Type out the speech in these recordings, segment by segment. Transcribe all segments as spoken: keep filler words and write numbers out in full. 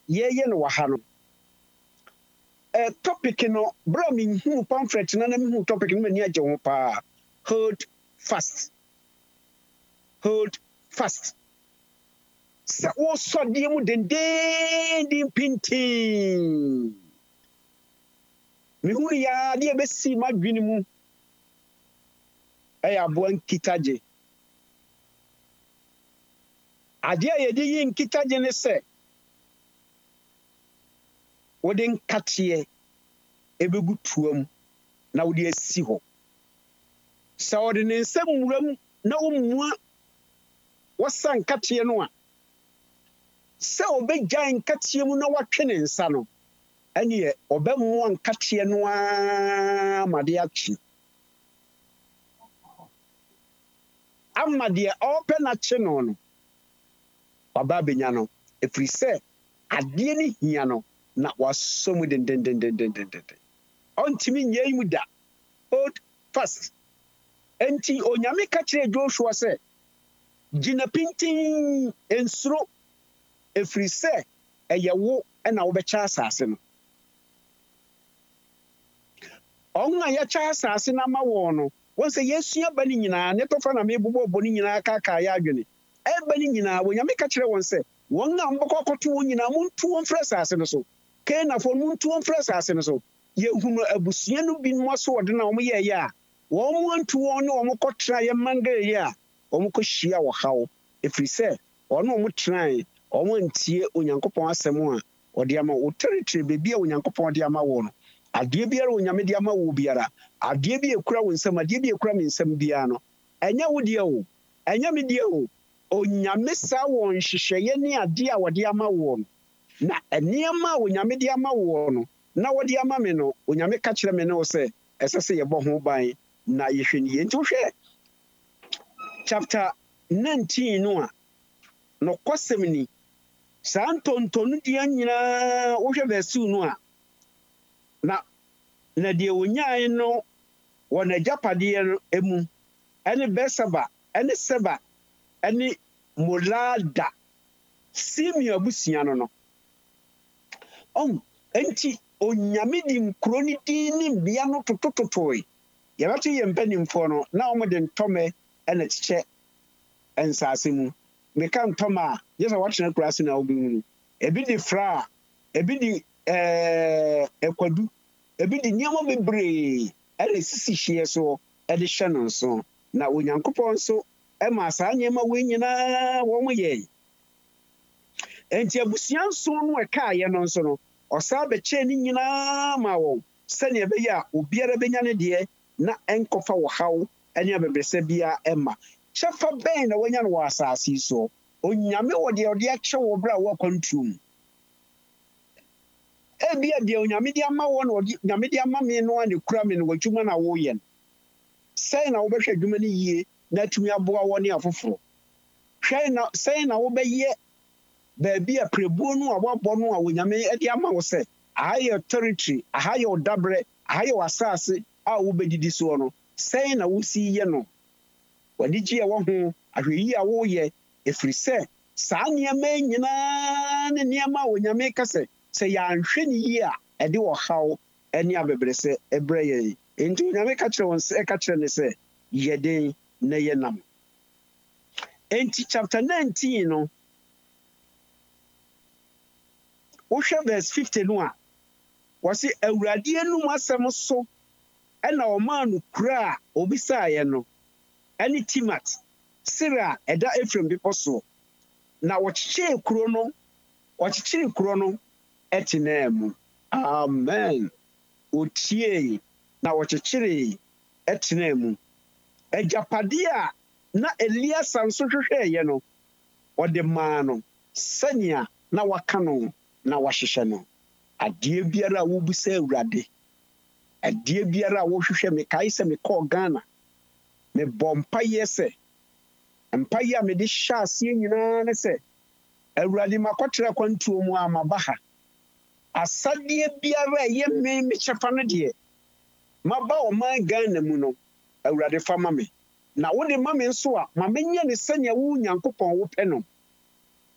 ye ye no wahano eh topic no bra me hu pamphlet na na me hu topic no mani agye ho pa hold fast hold fast se wo so de mu denden din pintin me hu ya de be si madwini mu eh abo nkitaje ade a ye de yi nkitaje ne se wode nkatie ebegu tuam na wode asi ho sa wode ne nsam muram na umua wasa nkatie no a sa obegya nkatie mu na watwe ne nsa no ene obemmo nkatie no a made achi amade ope na chi no no baba benya no efiri se ade ne hia no na wasomu den den den den den den ontimi nyai mu da hold fast enti onyame ka kire Joshua se gina pintin ensuro efiri se eyewo na wo becha asase no onga ya cha asase na mawo no wonse yesu abani nyina ne tofa na mebubo boni nyina aka aka ya adwene e bani nyina onyame ka kire wonse wonga mboko koto won nyina muntu won fresa asase no so Kena for muntu won fresa asase no so ye hunu abusua no bi no so wode na wo ye ye a wo muntu won ne wo kotra ye manga ye a wo ko hia wo hawo efiri se ono mo tran omo ntie onyankopon asem a ode ama wo territory bebi a onyankopon ode ama wo no ade biara onyame de ama wo biara ade bi ekura wo nsem ade bi ekura me nsem bia no enya wo de o enya me de o onyame sa wo nhihye ne ade a wode ama wo no na eniema onyame de ama wo no na wode ama me no onyame ka kire me ne wo se esese ye bo ho ban na ye hwe ni enti wo hwe chapter nineteen no a no kwasem ni santontonu dia nyina wo hwe verse no a na na de onyae no wona japade no emu ene besaba ene seba ene molada simi abusia no no on enti onyame di nkroni di ni bia no totototoi ye batu ye mpanimfo no na omo de ntome ene chiche ensase mu meka ntoma yesa watchena kurase na obi mu ebi di fra ebi di eh ekwadu ebi di nyama bebre ene sisi hie so ede hye no so na onyankopon so e ma sa nyama we nyina wo mo ye enti abusua nso no e ka ye no nso no osa be che ni nyina ma wo sene ebe ya obiara benya ne de na enkofa wo hawo ene abebrese bia ema chefa ben na wonya no wasasi so onyame wo de ode akye wo bra wo kwantum e bia de onyame de ama wo no onyame de ama me no ane kura me no wadwuma na wo ye sei na wo behwe adwuma ni yie na tumi aboa wo ne afoforo hwei na sei na wo be ye baabi a prebuo no a wabɔ no a onyame de ama wo se ahaye territory ahaye odabre ahaye wasase a wo bedidi so no sei na wo si ye no wadi ji e wo ho ahweyi a wo ye efiri se saa niema nyina ne niema onyame ka se se ya nhwe ni yi a ede wo haw ene abebrese ebre ye enti onyame ka kire won se e ka kire ne se yeden na ye nam enti chapter nineteen no Osha verse fifty no a wasi awurade enu asem so ena o man no kura obisa ye no eni Timat Sira eda Ephraim bipo so na wochiche kuro no wochichiri kuro no etinemu amen otie na wochichiri etinemu ejapade a na Elias anso hwehwe ye no ode ma no sanya na waka no na wahwehwe no ade biara wo busa awurade ade biara wo hwehwe me kai se me call Ghana me bompa yese empa ya me de hyase nyina ne se awurade makotra kwantuo mu amabaha asade biara ye me me chefa no de maba o man Ghana mu no awurade fama me na wo de ma me nso a ma menye ne senya wo nyankopon wo pe no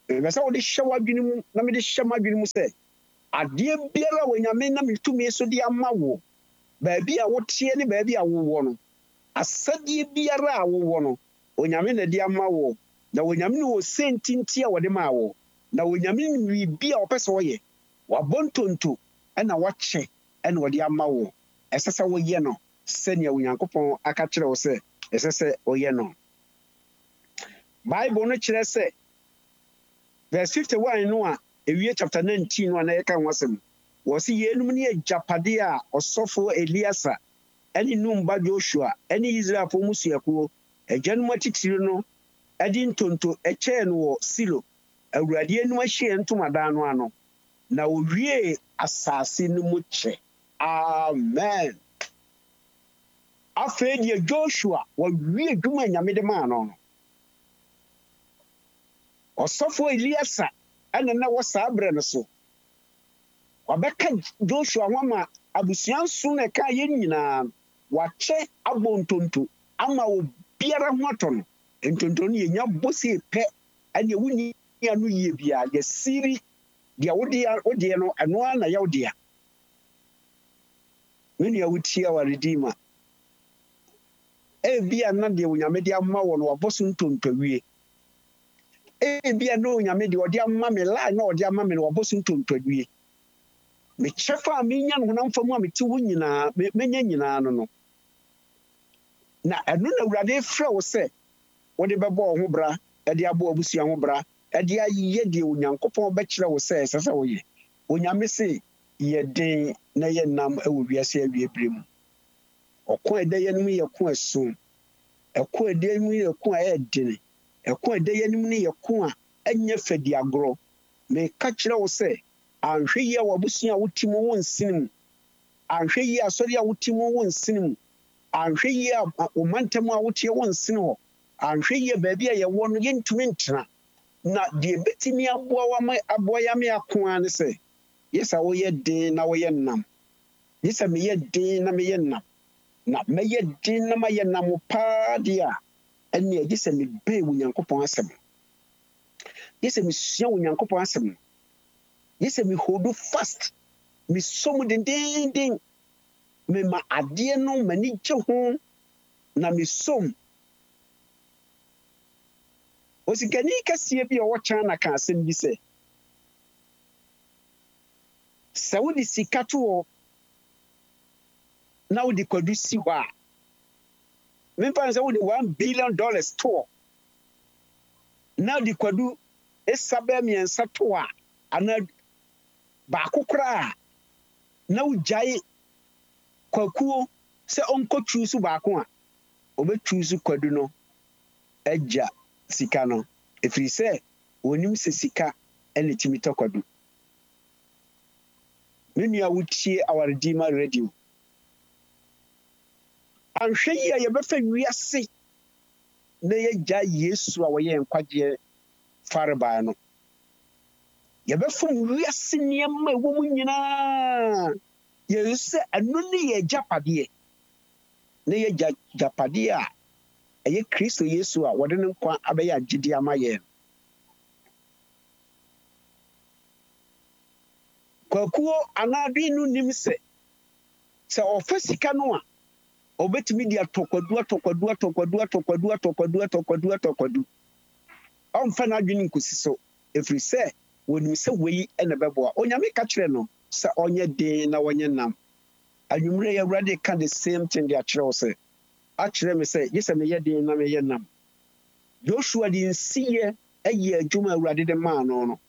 bɛsɛ wode hyɛ w'adwene mu na mede hyɛ m'adwene mu sɛ adeɛ biara wɔ nyame na metumi so de ama wo baabi a woteɛ ne baabi a wowɔ no asɛdeɛ biara a wowɔ no onyame na de ama wo na onyame no wɔ sentinti a wɔde maa wo na onyame no biribi a wɔpɛ sɛ wɔyɛ wabɔ ntonto ɛna wakyɛ ɛna wɔde ama wo ɛsɛ sɛ woyɛ no sɛnea onyankopɔn aka kyerɛ wo sɛ ɛsɛ sɛ woyɛ no bible no kyerɛ sɛ verse fifty-one no a ewie chapter nineteen no a na yɛka ho asɛm wɔ se yɛnum ne agyapade a ɔsɔfo Eliasa ɛne Nun ba Joshua ɛne Israelfo musuakuo agyanom atitiri no ɛde ntonto ɛkyɛɛ no wɔ Silo Awurade anim ahyia ntomadan no ano na owie asase no mu kyɛ amen afei deɛ Joshua wɔwie dwuma nyame de maa no no ɔsɔfo Eliasa ɛna na wɔ saa brɛ no so wabɛka Joshua ho ama abusua nso na ɛka yɛn nyinaa wakyɛ abɔ ntonto ama obiara ho atɔ no ntonto no yɛnya bɔsie pɛ ɛne wonni no yie bia yɛsiri deɛ wodeɛ no ɛno ara na yɛwodea me nua wotie a Redeemer ebia na deɛ onyame de ama wɔ no wabɔ so ntontowie ebia na onyame de ɔde ama me la na ɔde ama me no wabɔ so ntontowie me kyɛfa a menya no honam fam a mete ho nyinaa menya nyinaa no no na ɛno na Awurade frɛ wo sɛ wode bɛbɔ wo ho bra ɛde abɔ abusua ho bra ɛde ayɛ deɛ onyankopɔn bɛkyerɛ wo sɛ ɛsɛ sɛ woyɛ onyame se yɛ den na yɛ nam ɛwɔ wiase awie bere mu ɔko a ɛda yɛ no mu yɛ ko ɛso ɛko a ɛda yɛ no mu yɛ ko a ɛyɛ dene ɛko a ɛda yɛ no mu yɛ ko a ɛnyɛ fɛdi agorɔ meka kyerɛ wo sɛ anhwɛ yi a wabusua a wotim wo nsene mu anhwɛ yi asɔre a wotim wo nsene mu anhwɛ yi a ɔmantam a wotie wo nsene hɔ anhwɛ yi a baabi a yɛwɔ no yɛntumi ntena na deɛ bɛtumi aboa wama aboa yame akoa ne sɛ yɛsɛ woyɛ den na woyɛ nam yɛsɛ meyɛ den na meyɛ nam na mɛyɛ den na mayɛ nam paa deɛ a ɛne yɛsɛ mebɛɛ Onyankopɔn asɛm yɛsɛ mesua Onyankopɔn asɛm yɛsɛ me hold fast me som dendenden me ma adeɛ no m'ani gye ho na me som osikani kɛseɛ bi a ɔwɔ China ka asɛm bi sɛ sɛ wode sika to hɔ na wode kwadu si hɔ a memfa sɛ wode one billion dollars to hɔ na wode kwadu ɛsabɛ mmiɛnsa to hɔ a anaa baako koraa na wogyae kwakuo sɛ ɔnkɔtwiw so baako a ɔbɛtwiw so kwadu no agya sika no ɛfiri sɛ wɔnim sɛ sika ɛne timi tɔ kwadu me nua wotie our Redeemer radio anhwɛ yi a yɛbɛfa wiase na yɛgya Yesu a wɔyɛ nkwagyeɛ farebaa no yɛbɛfa wiase nneɛma a ɛwɔ mu nyinaa yɛn sɛ ɛno ne yɛ agyapadeɛ na yɛgya agyapadeɛ a ɛyɛ Kristo Yesu a wɔde ne nkwa abɛyɛ agyidi ama yɛn kwakuo anaadwe no nim sɛ sɛ ɔfa sika no a ɔbɛtumi de atɔkwadu atɔkwadu atɔkwadu atɔkwadu atɔkwadu atɔkwadu atɔkwadu ɔmfa n'adwene nkosi so ɛfiri sɛ wɔnim sɛ wei ɛna bɛboa onyame ka kyerɛ no sɛ ɔnyɛ den na wɔnyɛ nam anwummerɛ yɛ Awurade ka the same thing de akyerɛ wo sɛ akyerɛ me sɛ yɛsɛ meyɛ den na meyɛ nam Joshua de nsiyɛ ɛyɛ adwuma Awurade de maa no no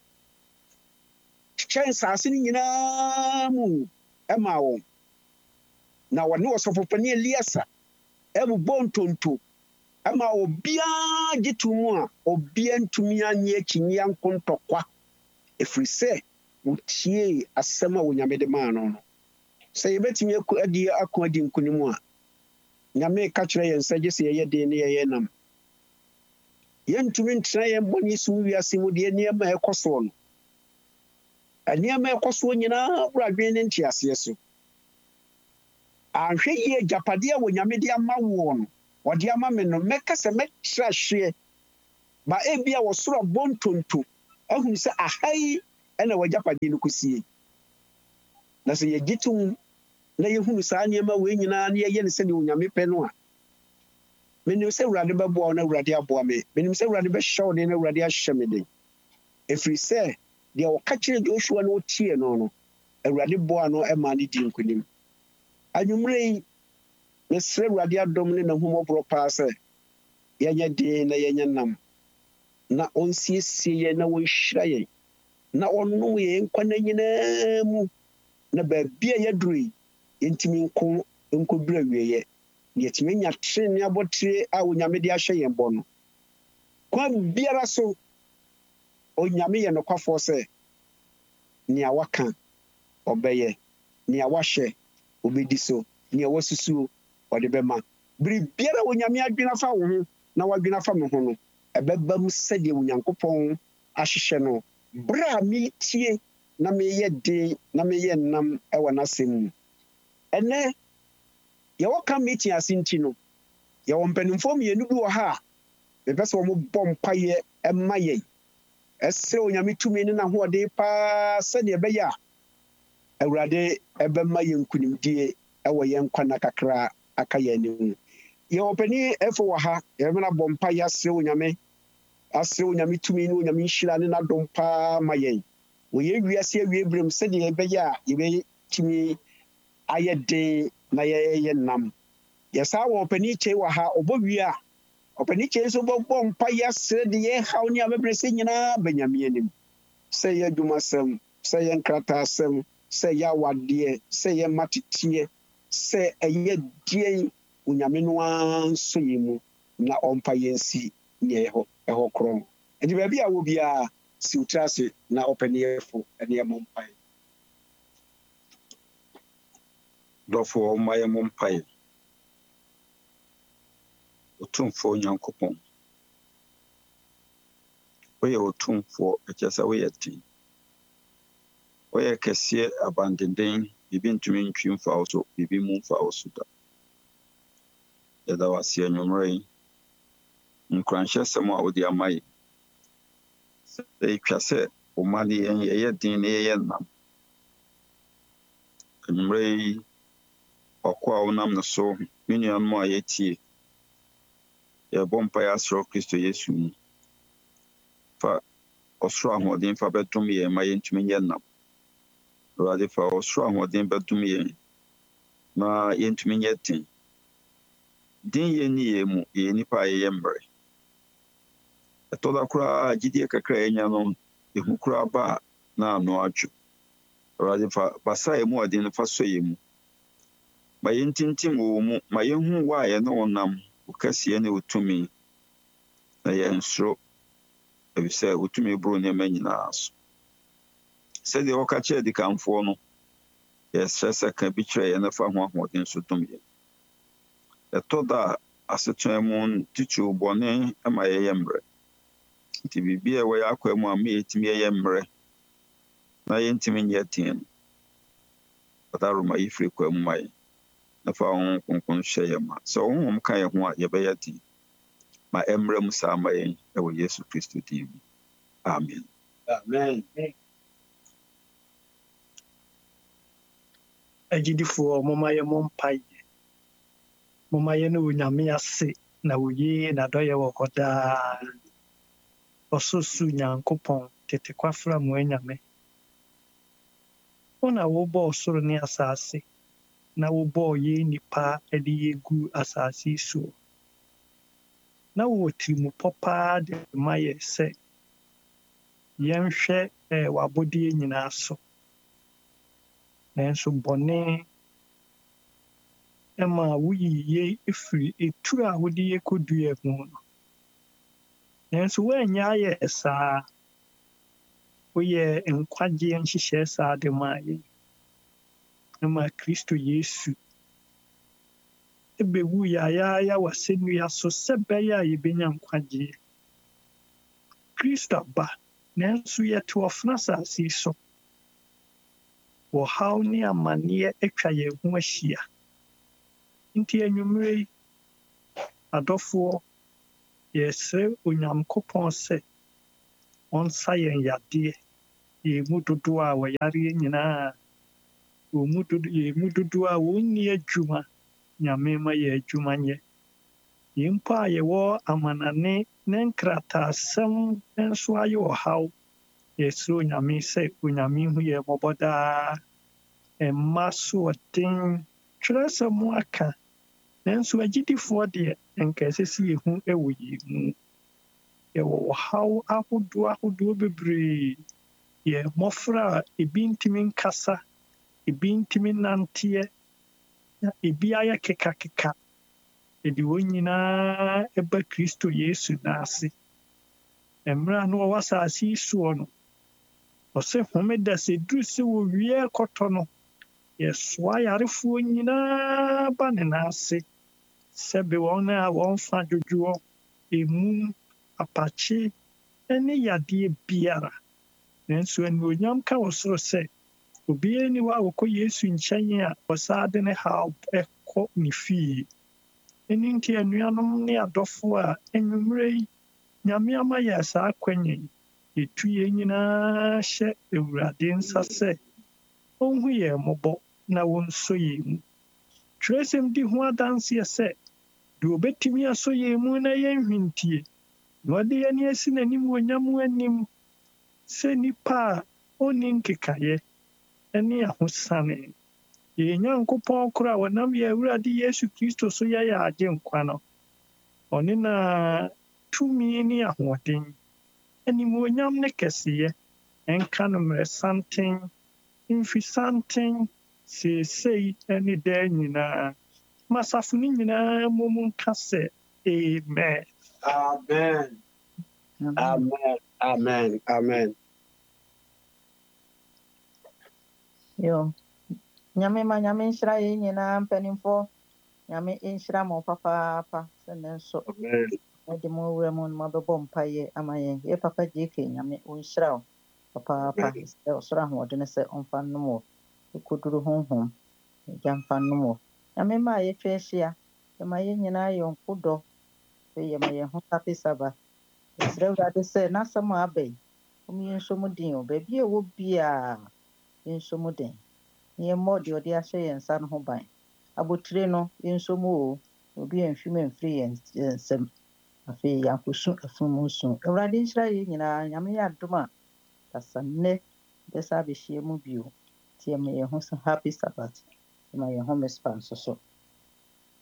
kyɛn saase no nyinaa mu ɛmaa wɔn na wɔne ɔsɔfopanin Eliasa ɛbobɔ ntonto ɛma obiara gye to mu a obiara ntumi anye akyinnye anko ntɔkwa ɛfiri sɛ wotie asɛm a Onyame de maa no no sɛ yɛbɛtumi adi ako adi nkonim a Nyame ka kyerɛ yɛn sɛ gye sɛ yɛyɛ den ne yɛyɛ nam yɛntumi ntena yɛn bɔne so wiase mu deɛ nneɛma ɛkɔ soɔ no nneɛma ɛkɔ soɔ nyinaa boro adwene ne nteaseɛ so anhwɛ yie agyapadeɛ a Onyame de ama woɔ no wɔde ama me no mɛka sɛ mɛkyerɛ hyeɛ ba e bia wo soro bontonto ahu sɛ ahai ɛna wagyapadeɛ no kosie na sɛ yɛgyitum na yɛhunu saa nneɛma wei nyinaa na yɛyɛ ne sɛdeɛ onyame pɛ no a menim sɛ Awurade bɛboa wo na Awurade aboa me menim sɛ Awurade bɛhyɛ wo den na Awurade ahyɛ me den ɛfiri sɛ deɛ wɔka kyerɛ Joshua na ɔtie no no Awurade boa no ɛma ne di nkonim anwummerɛ yi mesrɛ Awurade adom ne n'ahummɔborɔ paa sɛ yɛnyɛ den na yɛnyɛ nam na ɔnsiesie yɛn na wɔnhyira yɛn na ɔnom yɛn nkwa na nyinaa mu na baabi a yɛduru yi yɛntumi nko nkɔduru awieeɛ yɛtumi nya trenee abɔtire a onyame de ahyɛ yɛn bɔ no kwan biara so onyame yɛ nokwafoɔ sɛ nea waka ɔbɛyɛ nea wahyɛ obɛdi so nea wasusuo ɔde bɛma biribiara onyame adwena fa wo ho na wadwena fa me ho no ɛbɛba mu sɛdeɛ onyankopɔn ahyehyɛ no bere a metie na meyɛ den na meyɛ nam ɛwɔ n'asɛm mu ɛnɛ yɛwɔ ka meeting ase nti no yɛwɔ mpanimfoɔ mmienu bi wɔ ha a mepɛ sɛ wɔbɔ mpayɛ ɛma yɛn ɛsrɛ onyame tumi ne n'ahoɔden paa sɛdeɛ ɛbɛyɛ a Awurade ɛbɛma yɛn nkonimdie ɛwɔ yɛn nkwa kakra aka yɛn anim yɛwɔ panin ɛfo wɔ ha yɛbɛna bɔ mpayɛ asrɛ onyame asrɛ onyame tumi ne onyame nhyira ne n'adom paa ma yɛn wɔyɛ wiase awie berem sɛdeɛ ɛbɛyɛ a yɛbɛtumi ayɛ den na yɛyɛ nam yɛsaa wɔ ɔpani kyɛ wɔ ha ɔbɔ wie a ɔpani kyɛ nso bɔbɔ mpayɛ asrɛ de yɛhaw ne abɛbrɛ sɛ nyinaa bɛnyame anim sɛ yɛ adwumasɛm sɛ yɛ nkrataasɛm sɛ yɛ awadeɛ sɛ yɛ mateteɛ sɛ ɛyɛ deɛn onyame no ara nso yɛ mu na ɔmpa yɛn si neɛ ɛhɔ ɛhɔ korɔn nti baabi a wɔ biara si wo tiri ase na ɔpani yɛfo ɛne ɛmɔ mpaeɛ dɔfoɔ ɔma yɛmɔ mpaeɛ Otumfoɔ Nyankopɔn woyɛ otumfoɔ ɛkyɛ sɛ woyɛ ten woyɛ kɛseɛ abandenden bibi ntumi ntwi mfa wo so bibi mu mfa wo so da yɛda wase anwummerɛ yi nkuranhyɛsɛm a wode ama yɛ sɛ ɛtwa sɛ woma ne yɛn yɛyɛ den na yɛyɛ nam anwummerɛ yi ɔkɔ a wonam no so me nuanom a yɛtie yɛbɔ mpaeɛ asrɛ Kristo Yesu mu fa ɔsoro ahoɔden fa bɛdom yɛn ma yɛntumi nyɛ nam Awurade fa ɔsoro ahoɔden bɛdom yɛn ma yɛntumi nyɛ den den yɛn ni yɛn mu yɛyɛ nnipa a yɛyɛ mmerɛ ɛtɔ da koraa gyidie kakra a yɛnya no ɛhu koraa ba a na ano adwo Awurade fa basa yɛn mu ɔden no fa sɔ yɛn mu ma yɛntintim wɔ mu ma yɛhu wo a yɛne wo nam wo kɛseɛ ne wo tumi na yɛnsoro ɛfisɛ wo tumi boro nneɛma nyinaa so sɛdeɛ wɔka kyerɛ dikanfoɔ no yɛsrɛ sɛ ka bi kyerɛ yɛn fa ho ahoɔden so dom yɛn ɛtɔ da a asetena mu titiriw bɔne ma yɛyɛ mmerɛ nti biribi a ɛwɔ yɛ akwa mu a ma yɛtumi yɛyɛ mmerɛ na yɛntumi nyɛ den no ɔdaroma yi firi kwa mu ma yɛn na fa ho kronkron hyɛ yɛn ma sɛ honhom ka yɛn ho a yɛbɛyɛ den ma ɛmmerɛ mu saa ma yɛn ɛwɔ Yesu Kristo din mu amen amen agyidifoɔ moma yɛ mo mpaeɛ moma yɛ ne onyame ase na woyie n'adɔyɛ wɔ hɔ daa ɔsorosoro Nyankopɔn tete kwafra mu anyame wo na wobɔɔ ɔsoro ne asase na wobɔɔ yɛ nnipa de yɛgu asase yi so na wowɔ tirimupɔ paa de ma yɛ sɛ yɛnhwɛ w'abɔdeɛ nyinaa so nanso bɔne ɛma woyi yɛ efiri etu a wode yɛ kɔdua mu no nanso woanya yɛ saa woyɛ nkwagyeɛ nhyehyɛe saa de maa yɛn ɛma Kristo Yesu ɛbɛwu yɛayaaya w'asɛnnua so sɛ bɛyɛ a yɛbɛnya nkwagyeɛ Kristo aba nanso yɛte ɔfena asase yi so wɔhaw ne amanneɛ atwa yɛn ho ahyia nti anwummerɛ yi adɔfoɔ yɛsrɛ Onyankopɔn sɛ ɔnsa yɛn yadeɛ. Yɛn mu dodoɔ a wɔyareɛ nyinaa, wɔn mu dodo yɛn mu dodoɔ a wɔnni adwuma, Nyame ma yɛn adwuma nyɛ. Yɛn mpo a yɛwɔ amanane ne nkrataasɛm nso ayɛ ɔhaw, yɛsrɛ Onyame sɛ Onyame hu yɛn mmɔbɔ daa. Ɛmma soɔden, Twerɛsɛm mu aka, nanso agyidifoɔ deɛ anka ɛsɛ sɛ yɛhu wɔ yɛn mu. Yɛwɔ ɔhaw ahodoɔ ahodoɔ bebree. Yɛ mmɔfra a ebi ntumi nkasa, ebi ntumi nanteɛ, na ebi ayɛ kekakeka. Yɛde wɔn nyinaa ɛba Kristo Yesu n'ase. Mmerɛ a na wɔwɔ asase yi soɔ no, ɔsɛ homeda sɛ duru sɛ wɔwie kɔtɔ no, yɛsoa ayarefoɔ nyinaa ba ne n'ase. Sɛbe wɔn a wɔmfa dwodwoɔ, emum, apakye ne yadeɛ biara. Nanso anuonyam ka wɔ soro sɛ obiara nni hɔ a wɔkɔ Yesu nkyɛn a ɔsaa de ne haw kɔ ne fie. Ɛno nti anuanom ne adɔfo a anwummere yi, Nyame ama yɛn saa akwannya yi, yɛtu yɛn nyinaa hyɛ Awurade nsa sɛ ɔnhu yɛn mmɔbɔ na wɔnsɔ yɛn mu. Twerɛsɛm di ho adanseɛ sɛ deɛ obetumi asɔ yɛn mu na yɛnhwintie, na ɔde yɛn asi n'animuonyam anim sɛ nnipa a ɔnni nkekaeɛ ne ahosane. Yɛn Nyankopɔn koro a wɔnam yɛn Awurade Yesu Kristo so yɛ yɛn Agyenkwa no, ɔne na tumi ne ahoɔden, animuonyam ne kɛseyɛ ɛnka no mmerɛ santen, mfi santen, seesei ne daa nyinaa. Ma asafo no nyinaa mmɔ mu nka sɛ Amen. Amen. Amen. Amen. Amen. Yo. Nyame ma nyame nhyira yɛn nyinaa mpanimfoɔ. Nyame nhyira mo papaapa. Sɛ ne nso Amen. mode mo wura mu no mabɛbɔ mpaeɛ ama yɛn. Yɛ papa J K Nyame ɔnhyira wo papaapa. Sɛ ɔsoro ahoɔden sɛ ɔmfa nnom wo. Wokɔduru honhom, agya mfa nnom wo. Nyame ma a yɛtwa ahyia. Yɛma yɛn nyinaa yɔnko dɔ. Afei yɛma yɛn ho happy Sabbath. Yɛsrɛ Awurade sɛ n'asɛm a aba yi, ɔma yɛnso mu den o. Baabi a ɛwɔ biara, yɛnso mu den. Yɛmmɔ deɛ ɔde ahyɛ yɛn nsa no ho ban. Abotire no, yɛnso mu o. Obi amfi mu amfiri yɛn nsam. Afei yɛakɔsu afunumu nsu. Awurade nhyira yɛn nyinaa. Nyame yɛ adom a kasa nnɛ bɛsa abɛhyia mu bio. Nti yɛma yɛn ho happy Sabbath. Yɛma yɛn ho mespa nso so.